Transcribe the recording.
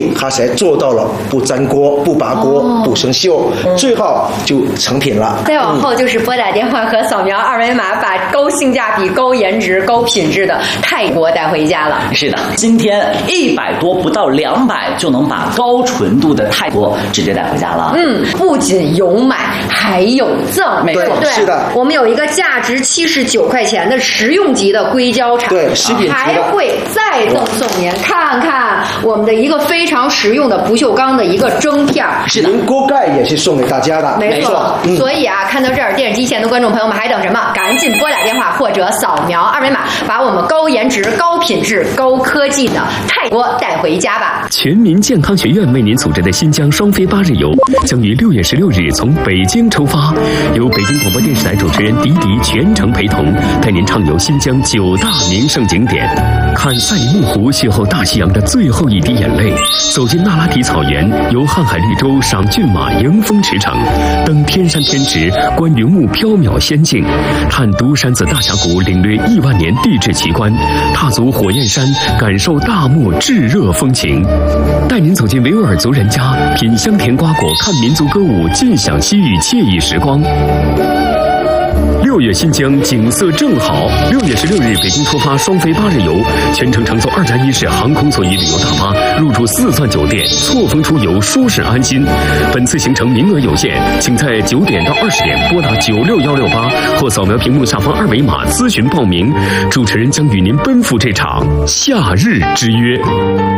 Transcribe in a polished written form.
它才做到了不粘锅、不拔锅、不生锈，最后就成品了。 再往后就是拨打电话和扫描二维码，把高性价比、高颜值、高品质的泰国带回家了。 是的，今天100多不到200就能把高纯度的泰国直接带回家了。 不仅有买，还有赠。 没错， 对， 是的。 我们有一个价值79块钱的实用级的硅胶铲， 对，食品级的， 还会再赠送您看看我们的一个非常实用的不锈钢的一个蒸片。 是的， 锅盖也是送给大家的。 没错。所以啊，看到这儿，电视机前的观众朋友们还等什么？赶紧拨打电话或者扫描二维码，把我们高颜值、高品质、高科技的泰国带回家吧。 全民健康学院为您组织的新疆双飞8日游将于6月16日从北京出发，由北京广播电视台主持人迪迪全程陪同，带您畅游新疆9大名胜景点，看赛里木湖邂逅大西洋的最后一滴眼泪，走进那拉提草原，游瀚海绿洲赏骏马迎风驰骋，登天山天池观云雾缥缈仙境，探独山子大峡谷领略亿万年地质奇观，踏足火焰山感受大漠炙热风情，带您走进维吾尔族人家，品香甜瓜果，看民族歌舞，尽享西域惬意时光。6月新疆景色正好，6月16日北京出发双飞8日游，全程乘坐2+1式航空座椅旅游大巴，入住4钻酒店，错峰出游，舒适安心。本次行程名额有限，请在9点到20点拨打96168或扫描屏幕下方二维码咨询报名。主持人将与您奔赴这场夏日之约。